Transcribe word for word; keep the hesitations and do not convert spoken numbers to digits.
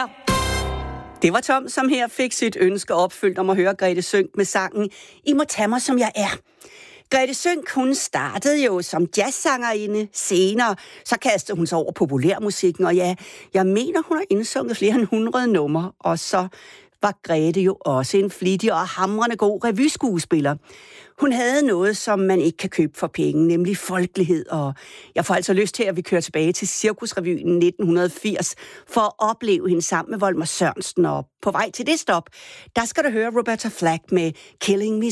her. Det var Tom, som her fik sit ønske opfyldt om at høre Grethe Sønck med sangen I må tage mig, som jeg er. Grethe Sønck, hun startede jo som jazzsangerinde. Senere så kastede hun sig over populærmusikken, og ja, jeg mener, hun har indsunget flere end hundrede numre, og så var Grethe jo også en flittig og hamrende god revyskuespiller. Hun havde noget, som man ikke kan købe for penge, nemlig folkelighed, og jeg får altså lyst til, at vi kører tilbage til Cirkusrevyen nitten firs for at opleve hende sammen med Volmer Sørensen, og på vej til det stop, der skal du høre Roberta Flack med Killing Me